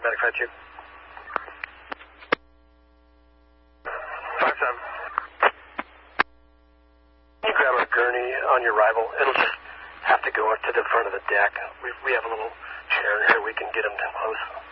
Medic 52. 57. You grab a gurney on your arrival. It'll just have to go up to the front of the deck. We have a little chair in here. We can get him down close.